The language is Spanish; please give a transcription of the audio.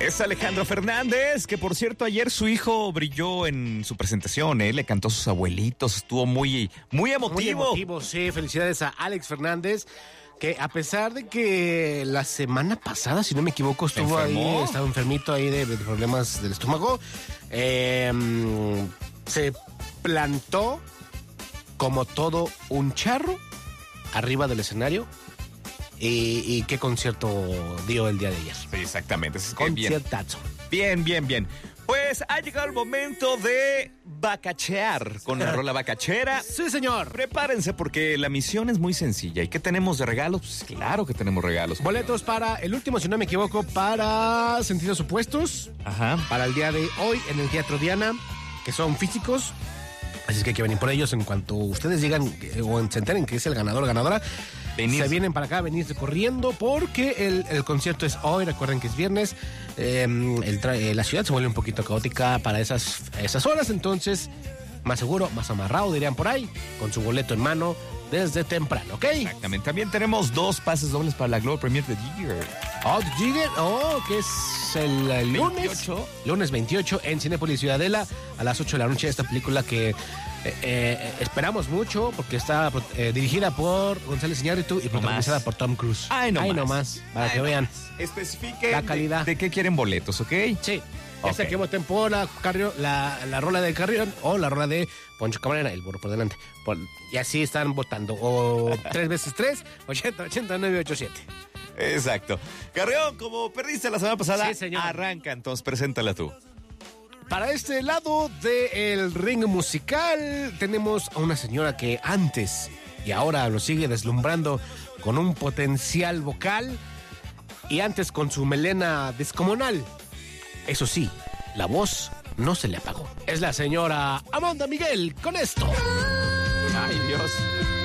Es Alejandro Fernández, que por cierto ayer su hijo brilló en su presentación, le cantó a sus abuelitos, estuvo muy emotivo. Muy emotivo, sí, felicidades a Alex Fernández, que a pesar de que la semana pasada, si no me equivoco, estaba enfermito ahí de problemas del estómago, se plantó como todo un charro arriba del escenario. ¿Y qué concierto dio el día de ayer? Sí, exactamente. Conciertazo. Bien. Pues ha llegado el momento de bacachear con la rola bacachera. Sí, señor. Prepárense porque la misión es muy sencilla. ¿Y qué tenemos de regalos? Pues claro que tenemos regalos. Boletos para el último, si no me equivoco, para Sentidos Opuestos. Ajá. Para el día de hoy en el Teatro Diana, que son físicos. Así es que hay que venir por ellos en cuanto ustedes digan o se enteren que es el ganador o ganadora. Se vienen para acá, venirse corriendo porque el concierto es hoy, recuerden que es viernes. La ciudad se vuelve un poquito caótica para esas horas, entonces más seguro, más amarrado, dirían por ahí, con su boleto en mano desde temprano, ¿ok? Exactamente, también tenemos 2 pases dobles para la Global Premiere de Jigger. Que es el lunes. Lunes 28 en Cinépolis Ciudadela a las 8 de la noche. Esta película que esperamos mucho porque está dirigida por González Iñárritu y protagonizada por Tom Cruise. Ay, no más. Para que vean. Especifiquen la calidad. De qué quieren boletos, ¿ok? Sí. Ya sea que voten por la rola de Carrión o la rola de Poncho Camarena, el burro por delante. Y así están votando. O 3 veces 3, 80, 89, 87. Exacto. Carrión, como perdiste la semana pasada, sí, señor. Arranca, entonces, preséntala tú. Para este lado del ring musical tenemos a una señora que antes y ahora lo sigue deslumbrando con un potencial vocal y antes con su melena descomunal. Eso sí, la voz no se le apagó. Es la señora Amanda Miguel con esto. Ay, Dios.